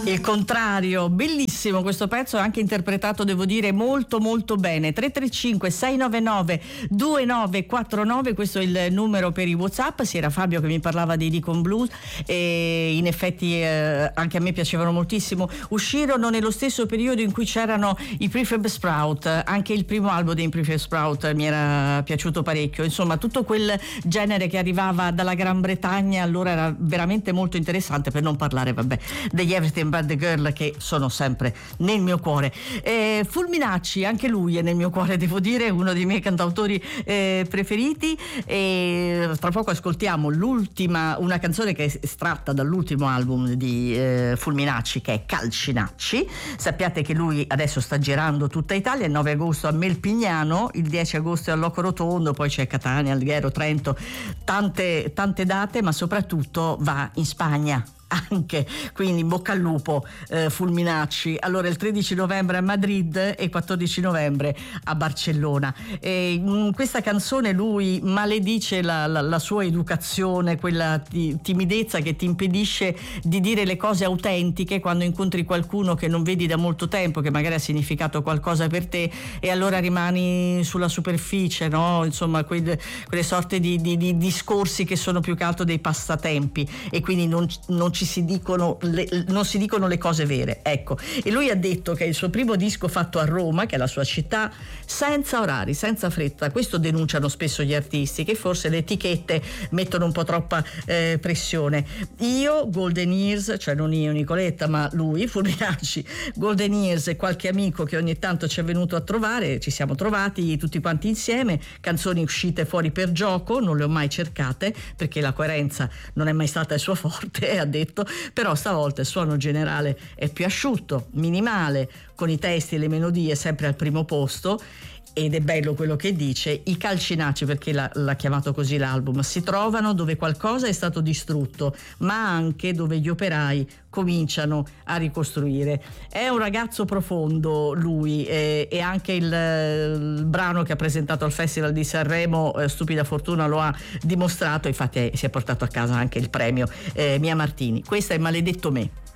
Il contrario, bellissimo questo pezzo, anche interpretato, devo dire, molto molto bene. 335 699 2949, questo è il numero per i WhatsApp. Sì, era Fabio che mi parlava dei Deacon Blues e in effetti anche a me piacevano moltissimo. Uscirono nello stesso periodo in cui c'erano i Prefab Sprout, anche il primo album dei Prefab Sprout mi era piaciuto parecchio. Insomma, tutto quel genere che arrivava dalla Gran Bretagna allora era veramente molto interessante, per non parlare, vabbè, degli Everything But The Girl, che sono sempre nel mio cuore. Fulminacci, anche lui è nel mio cuore, devo dire, uno dei miei cantautori preferiti. E tra poco ascoltiamo una canzone che è estratta dall'ultimo album di Fulminacci, che è Calcinacci. Sappiate che lui adesso sta girando tutta Italia, il 9 agosto a Melpignano, il 10 agosto è al Loco Rotondo, poi c'è Catania, Alghero, Trento, tante date, ma soprattutto va in Spagna anche, quindi in bocca al lupo Fulminacci. Allora il 13 novembre a Madrid e il 14 novembre a Barcellona. E in questa canzone lui maledice la sua educazione, quella timidezza che ti impedisce di dire le cose autentiche quando incontri qualcuno che non vedi da molto tempo, che magari ha significato qualcosa per te, e allora rimani sulla superficie, no? Insomma, quelle sorte di discorsi che sono più che altro dei passatempi, e quindi non si dicono le cose vere, ecco. E lui ha detto che è il suo primo disco fatto a Roma, che è la sua città, senza orari, senza fretta. Questo denunciano spesso gli artisti, che forse le etichette mettono un po' troppa pressione. Io, Golden Years, cioè non io Nicoletta, ma lui, Fulminacci, Golden Years, e qualche amico che ogni tanto ci è venuto a trovare, ci siamo trovati tutti quanti insieme, canzoni uscite fuori per gioco, non le ho mai cercate perché la coerenza non è mai stata il suo forte, ha detto. Però stavolta il suono generale è più asciutto, minimale, con i testi e le melodie sempre al primo posto. Ed è bello quello che dice: i calcinacci, perché l'ha chiamato così l'album, si trovano dove qualcosa è stato distrutto, ma anche dove gli operai cominciano a ricostruire. È un ragazzo profondo lui, e anche il brano che ha presentato al Festival di Sanremo, Stupida Fortuna, lo ha dimostrato. Infatti si è portato a casa anche il premio Mia Martini. Questa è Maledetto Me.